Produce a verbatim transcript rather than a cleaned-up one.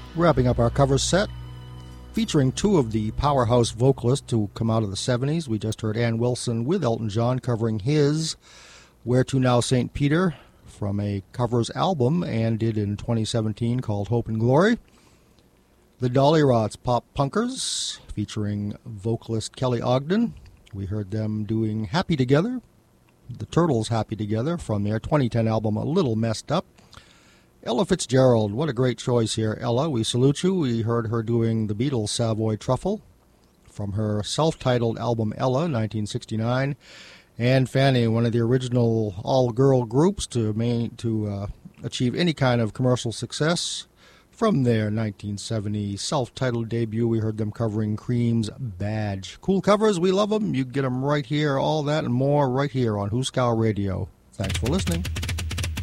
Wrapping up our cover set, featuring two of the powerhouse vocalists who come out of the seventies. We just heard Ann Wilson with Elton John covering his Where To Now Saint Peter from a covers album Ann did in twenty seventeen called Hope and Glory. The Dolly Rots Pop Punkers featuring vocalist Kelly Ogden. We heard them doing Happy Together, the Turtles Happy Together from their twenty ten album A Little Messed Up. Ella Fitzgerald, what a great choice here, Ella. We salute you. We heard her doing the Beatles' Savoy Truffle from her self-titled album Ella, nineteen sixty-nine. And Fanny, one of the original all-girl groups to main, to uh, achieve any kind of commercial success. From their nineteen seventy self-titled debut, we heard them covering Cream's Badge. Cool covers, we love them. You get them right here, all that and more right here on Huskow Radio. Thanks for listening.